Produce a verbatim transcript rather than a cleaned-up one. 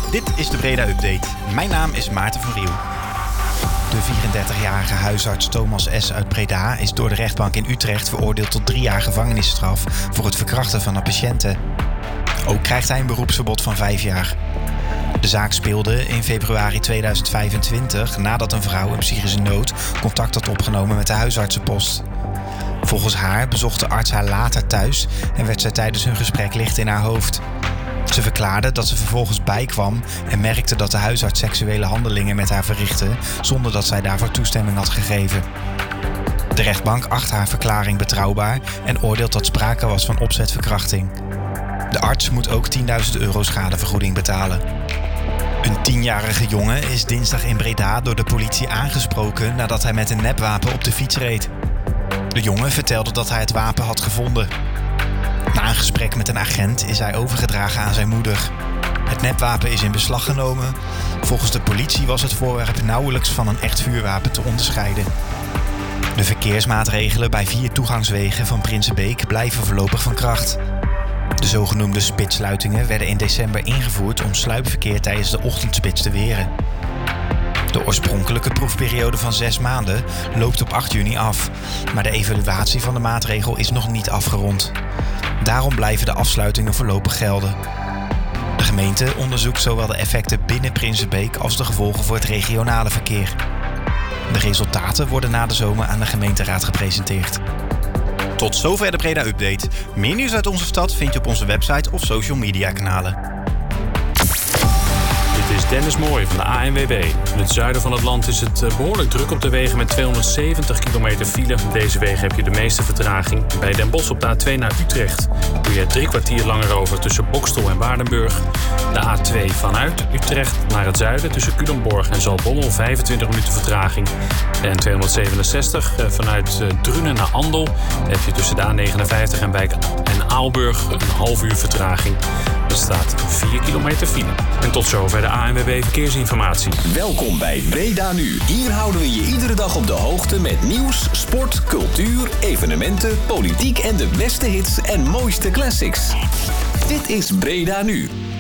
Dit is de Breda Update. Mijn naam is Maarten van Riel. De vierendertigjarige huisarts Thomas S. uit Breda is door de rechtbank in Utrecht veroordeeld tot drie jaar gevangenisstraf voor het verkrachten van een patiënte. Ook krijgt hij een beroepsverbod van vijf jaar. De zaak speelde in februari tweeduizend vijfentwintig nadat een vrouw in psychische nood contact had opgenomen met de huisartsenpost. Volgens haar bezocht de arts haar later thuis en werd zij tijdens hun gesprek licht in haar hoofd. Ze verklaarde dat ze vervolgens bijkwam en merkte dat de huisarts seksuele handelingen met haar verrichtte zonder dat zij daarvoor toestemming had gegeven. De rechtbank acht haar verklaring betrouwbaar en oordeelt dat sprake was van opzetverkrachting. De arts moet ook tienduizend euro schadevergoeding betalen. Een tienjarige jongen is dinsdag in Breda door de politie aangesproken nadat hij met een nepwapen op de fiets reed. De jongen vertelde dat hij het wapen had gevonden. Na een gesprek met een agent is hij overgedragen aan zijn moeder. Het nepwapen is in beslag genomen. Volgens de politie was het voorwerp nauwelijks van een echt vuurwapen te onderscheiden. De verkeersmaatregelen bij vier toegangswegen van Prinsenbeek blijven voorlopig van kracht. De zogenoemde spitssluitingen werden in december ingevoerd om sluipverkeer tijdens de ochtendspits te weren. De oorspronkelijke proefperiode van zes maanden loopt op acht juni af, maar de evaluatie van de maatregel is nog niet afgerond. Daarom blijven de afsluitingen voorlopig gelden. De gemeente onderzoekt zowel de effecten binnen Prinsenbeek als de gevolgen voor het regionale verkeer. De resultaten worden na de zomer aan de gemeenteraad gepresenteerd. Tot zover de Breda Update. Meer nieuws uit onze stad vind je op onze website of social media kanalen. Dit is Dennis Mooij van de A N W B. In het zuiden van het land is het behoorlijk druk op de wegen met tweehonderdzeventig kilometer file. Op deze wegen heb je de meeste vertraging. Bij Den Bosch op de A twee naar Utrecht doe je drie kwartier langer over tussen Bokstel en Waardenburg. De A twee vanuit Utrecht naar het zuiden tussen Culemborg en Zaltbommel vijfentwintig minuten vertraging. De N tweehonderdzevenenzestig vanuit Drunen naar Andel heb je tussen de A negenenvijftig en Wijk en Aalburg een half uur vertraging. Er staat vier kilometer file. En tot zover de A N W B Verkeersinformatie. Welkom bij Breda Nu. Hier houden we je iedere dag op de hoogte met nieuws, sport, cultuur, evenementen, politiek en de beste hits en mooiste classics. Dit is Breda Nu.